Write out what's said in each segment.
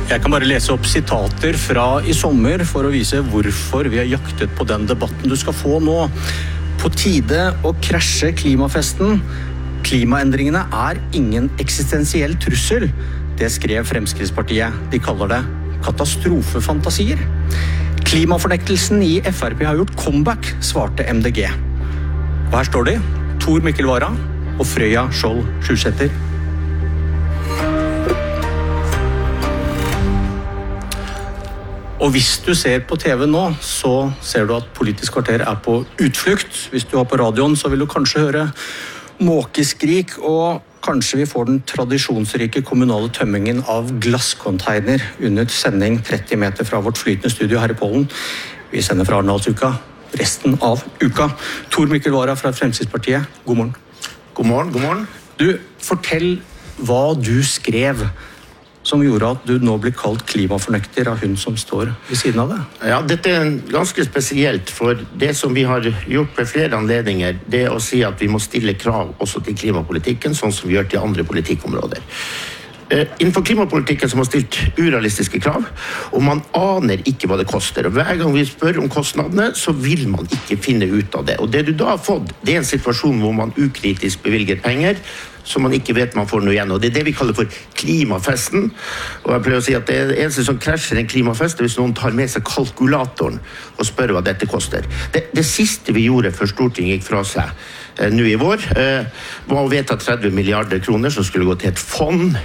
Jeg kan bare lese opp sitater fra i sommer for å vise hvorfor vi har jaktet på den debatten du skal få nå. På tide å krasje klimafesten. Klimaendringene er ingen eksistensiell trussel. Det skrev Fremskrittspartiet. De kaller det katastrofefantasier. Klimafornektelsen i FrP har gjort comeback, svarte MDG. Og her står de, Tor Mikkel Wara og Frøya Skjold Sjursæter. Og hvis du ser på TV nå, så ser du at Politisk kvarter er på utflukt. Hvis du har på radioen, så vil du kanskje høre måkeskrik, og kanskje vi får den tradisjonsrike kommunale tømmingen av glasscontainer under sending 30 meter fra vårt flytende studio her i Pollen. Vi sender fra Arendalsuka resten av uka. Tor Mikkel Wara fra Fremskrittspartiet, god morgen. God morgen, god morgen. Du, fortell hva du skrev som gjorde at du nå blir kalt klimafornekter av hun som står ved siden av det. Ja, dette er ganske spesielt, for det som vi har gjort ved flere anledninger, det er å si at vi må stille krav også til klimapolitikken, sånn som vi gjør til andre politikkområder. Innenfor klimapolitikken som har stilt urealistiske krav, og man aner ikke hva det koster. Og hver gang vi spør om kostnadene, så vil man ikke finne ut av det. Og det du da har fått, det er en situasjon hvor man ukritisk bevilger penger, som man ikke vet man får noe igjen. Og det er det vi kaller for klimafesten. Og jeg pleier å si at det eneste som krasjer en klimafest, er hvis noen tar med seg kalkulatoren og spør hva dette koster. Det siste vi gjorde før Stortinget gikk fra seg nå i vår, var å vedta 30 milliarder kroner som skulle gå til et fond,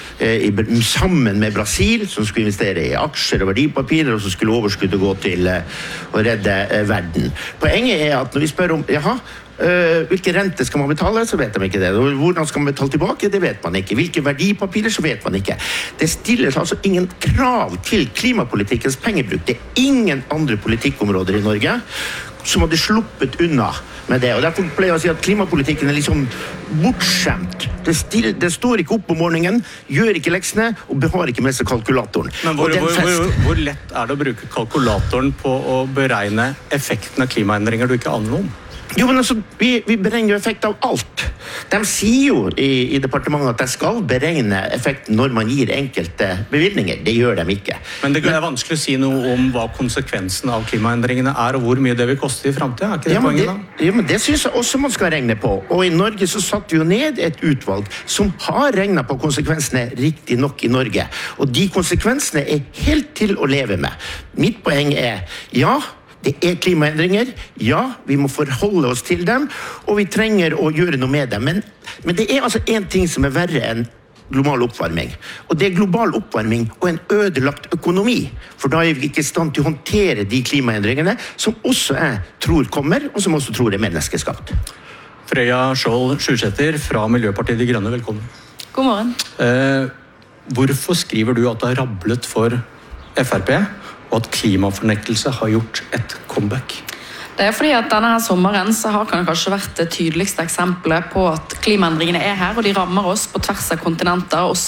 sammen med Brasil, som skulle investere i aksjer og verdipapirer, og så skulle overskuddet gå til å redde verden. Poenget er at når vi spør om, hvilke rente skal man betale, så vet de ikke det. Hvordan skal man betale tilbake, det vet man ikke. Hvilke verdipapirer, så vet man ikke. Det stilles altså ingen krav til klimapolitikkens pengebruk. Det er ingen andre politikkområder i Norge som hadde sluppet unna med det. Og derfor pleier jeg å si at klimapolitikken er liksom bortskjemt. Det står ikke opp om morgenen, gjør ikke leksene, og har ikke med seg kalkulatoren. Men hvor lett er det å bruke kalkulatoren på å beregne effekten av klimaendringer du ikke aner noe om? Jo, men altså, vi beregner jo effekt av alt. De sier jo i departementet at de skal beregne effekten når man gir enkelte bevilgninger. Det gjør de ikke. Men det er vanskelig å si noe om hva konsekvensen av klimaendringene er, og hvor mye det vil koste i fremtiden. Er ikke det poenget da? Ja, men det synes jeg også man skal regne på. Og i Norge så satt vi jo ned et utvalg som har regnet på konsekvensene riktig nok i Norge. Og de konsekvensene er helt til å leve med. Mitt poeng er, ja, det er klimaendringer, ja, vi må forholde oss til dem, og vi trenger å gjøre noe med dem. Men det er altså en ting som er verre enn global oppvarming, og det er global oppvarming og en ødelagt økonomi, for da er vi ikke i stand til å håndtere de klimaendringene som også jeg tror kommer, og som også tror er menneskeskapt. Frøya Skjold Sjursæter fra Miljøpartiet De Grønne, velkommen. God morgen. Hvorfor skriver du at det har rablet for FrP, og at klimafornektelse har gjort et comeback? Det er fordi at denne her sommeren så har kanskje vært det tydeligste eksempelet på at klimaendringene er her, og de rammer oss på tvers av kontinenter, også